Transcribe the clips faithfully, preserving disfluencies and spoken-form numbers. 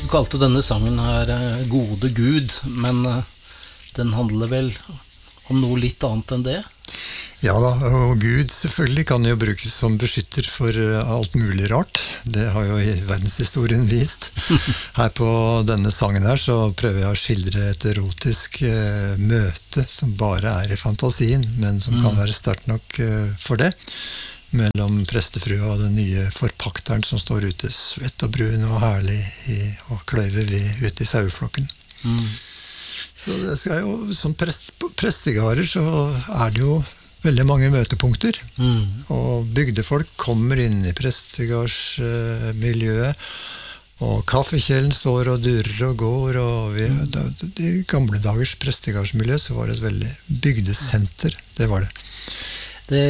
kalte denne sangen her eh, Gode Gud, men eh, den handler vel om noe litt annet enn det? Ja da, og Gud selvfølgelig kan jo brukes som beskytter for eh, alt mulig rart. Det har jo i verdenshistorien vist. Her på denne sangen her så prøver jeg å skildre et erotisk eh, møte som bare er i fantasien, men som mm. kan være sterkt nok eh, for det. Mellom prestefrua og den nye forpakteren som står ute svett og brun og herlig i, og kløyver vi ute i saueflokken. Mm. Så det skal jo, som prest, prestegarer så er det jo veldig mange møtepunkter, mm. og bygdefolk kommer inn i prestegardsmiljøet, uh, og kaffekjelen står og durrer og går, og vi, mm. da, i gamle dagers prestegardsmiljø så var det et veldig bygdesenter, det var det. det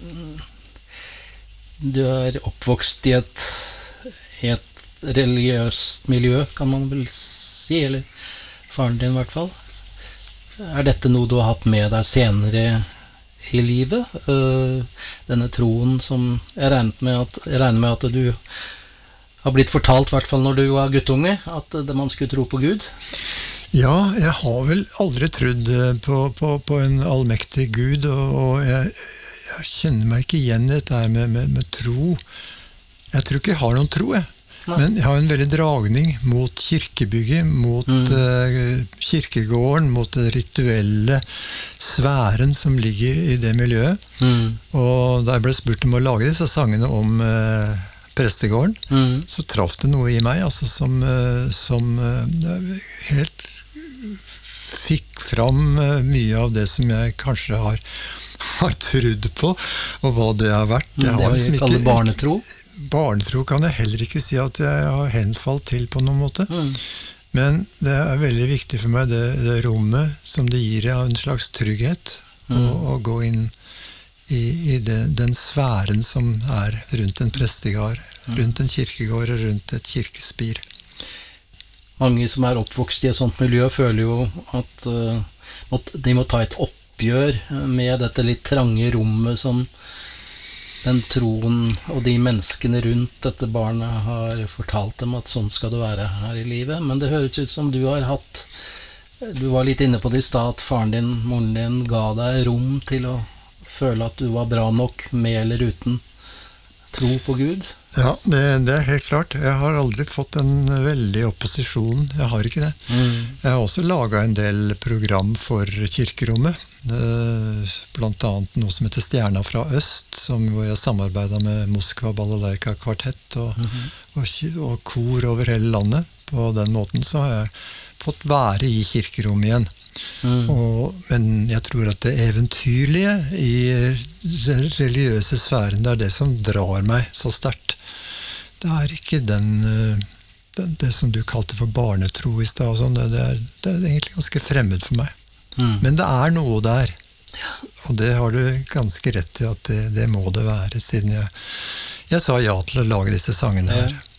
du er oppvokst i et, i et religiøst miljø, kan man vel si, eller faren din i hvert fall. Er dette noe du har hatt med deg senere i livet? Denne troen som jeg regner med at, jeg regner med at du har blitt fortalt, i hvert fall når du var guttunge, at man skulle tro på Gud? Ja, jeg har vel aldri trodd på, på, på en allmektig Gud, og, og jeg, jeg kjenner meg ikke igjen i dette her med, med, med tro. Jeg tror ikke jeg har noen tro, jeg. Nei. Men jeg har en veldig dragning mot kirkebygget, mot mm. uh, kirkegården, mot det rituelle sfæren som ligger i det miljøet. Mm. Og da jeg ble spurt om å lage disse sangene om uh, prestegården, mm. så traff det noe i meg, altså, som, uh, som uh, helt fikk fram uh, mye av det som jeg kanskje har, har trudd på, og hva det har vært. Jeg det har vi kaller barnetro? Barnetro kan jeg heller ikke si at jeg har henfalt til på noen måte. Mm. Men det er veldig viktig for meg, det, det rommet som det gir av en slags trygghet, mm. å, å gå inn i, i det, den sfæren som er rundt en prestegard, mm. rundt en kirkegård og rundt et kirkespir. Mange som er oppvokst i et sånt miljø føler jo at uh, de må ta et oppgjør med dette litt trange rommet som den troen og de menneskene rundt dette barnet har fortalt dem at sånn skal det være her i livet. Men det høres ut som du har hatt, du var litt inne på det i stad, at faren din, moren din ga deg rom til å føle at du var bra nok med eller uten tro på Gud. Ja, det, det er helt klart. Jeg har aldri fått en veldig opposisjon. Jeg har ikke det. Mm. Jeg har også laget en del program for kirkerommet. Blant annet noe som heter Stjerna fra Øst, som hvor jeg samarbeidet med Moskva Balalaika Kvartett og, mm-hmm. og, og kor over hele landet. På den måten så har jeg fått være i kirkerommet igjen. Mm. Og, men jeg tror at det eventyrlige i den religiøse sfæren, det er det som drar meg så sterkt. Det er ikke den, den det som du kalte for barnetro i sted, og sånn, det, det, er, det er egentlig ganske fremmed for meg. Mm. Men det er noe der, ja. Og det har du ganske rett i at det, det må det være, siden jeg, jeg sa ja til å lage disse sangene her. Ja.